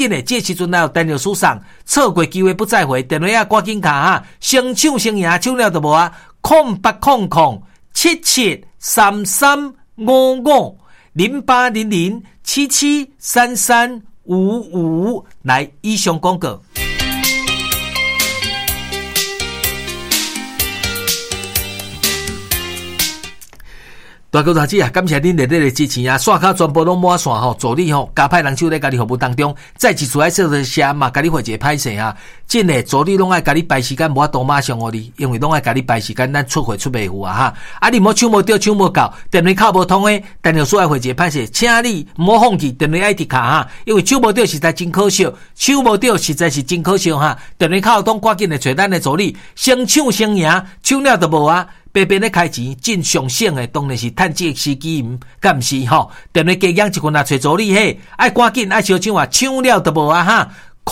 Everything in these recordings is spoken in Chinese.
紧的，这时阵还有电脑书上，错过机会不再回，电话啊赶紧卡哈，先抢先赢，抢了就无啊，08007733550800773355来以上广告。大哥大姐啊，感谢恁热烈的支持啊！线卡全部拢满线吼，助理吼加派人手在家己服务当中，再一次爱说的声嘛，家己会一个歹势啊！真的助理拢爱家己排时间，无法度马上互你，因为拢爱家己排时间，咱出货出袂赴啊哈！啊，你莫抢无到，抢无到，电话卡无通诶，电话所爱会一个歹势，请你莫放弃电话爱直卡哈，因为抢无到实在真可惜，抢无到实在是真可惜哈！电话卡有通赶紧的找咱的助理，先抢先赢，抢了就无啊！白白咧开钱，真上省诶，当然是趁这个时机，敢毋是吼？电话加养一群啊，找助理嘿，爱赶紧爱小抢啊，抢了都无啊哈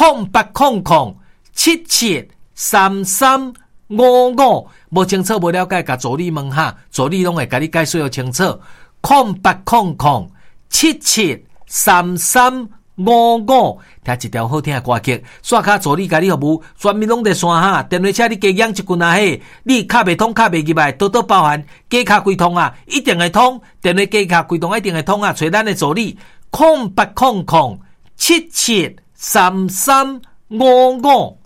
！0800773355，无清楚无了解，甲助理问哈，助理拢会甲你解说要清楚。0800773355，听一条好听的歌曲，刷卡助理甲你服务，全面拢在线哈。电话车你加养一群啊嘿，你卡袂通卡袂入来，多多包涵，加卡开通啊，一定会通。电话加卡开通一定会通啊，找咱的助理0800773355。